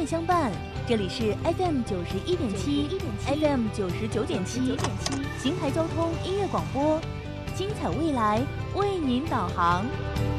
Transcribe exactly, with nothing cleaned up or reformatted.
爱相伴。这里是 F M 九十一点七 ，F M 九十九点七，邢台交通音乐广播，精彩未来为您导航。